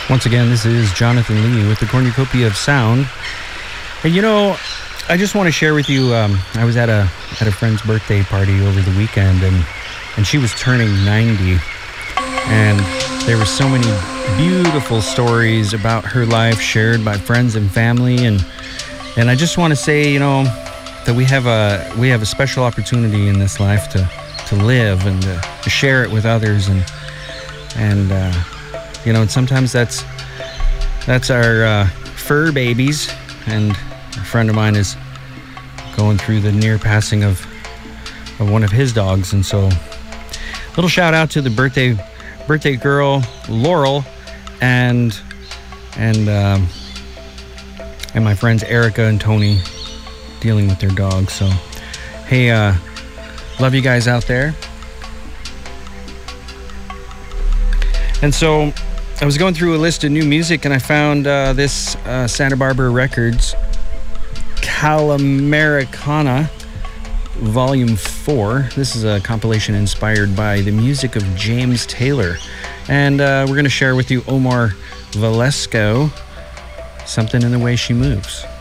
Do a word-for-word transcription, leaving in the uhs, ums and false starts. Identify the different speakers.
Speaker 1: Once again, this is Jonathan Lee with the Cornucopia of Sound. And you know, I just want to share with you, um, I was at a at a friend's birthday party over the weekend, and, and she was turning ninety. And there were so many beautiful stories about her life shared by friends and family. And and I just want to say, you know, that we have a we have a special opportunity in this life to, to live and to, to share it with others. And and uh, you know, and sometimes that's that's our uh, fur babies. And a friend of mine is going through the near passing of of one of his dogs, and so little shout out to the birthday birthday girl Laurel and and um, and my friends Erica and Tony dealing with their dogs. So hey, uh, love you guys out there. And so I was going through a list of new music, and I found uh, this uh, Santa Barbara Records Calamericana Volume four. This is a compilation inspired by the music of James Taylor. And uh, we're going to share with you Omar Valesco, Something in the Way She Moves.